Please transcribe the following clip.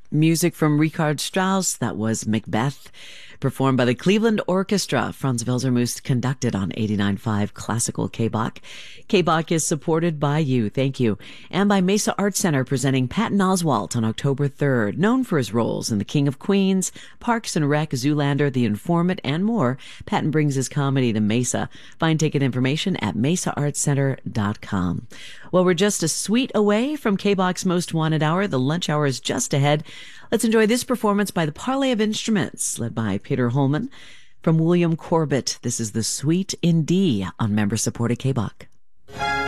Music from Richard Strauss, that was Macbeth, performed by the Cleveland Orchestra. Franz Wilsermuth conducted on 89.5 Classical KBach. KBach is supported by you, thank you, and by Mesa Arts Center presenting Patton Oswalt on October 3rd. Known for his roles in The King of Queens, Parks and Rec, Zoolander, The Informant, and more, Patton brings his comedy to Mesa. Find ticket information at mesaartscenter.com. Well, we're just a suite away from KBach's Most Wanted Hour. The lunch hour is just ahead. Let's enjoy this performance by the Parley of Instruments, led by Peter Holman. From William Corbett, this is the Suite in D on member-supported KBach.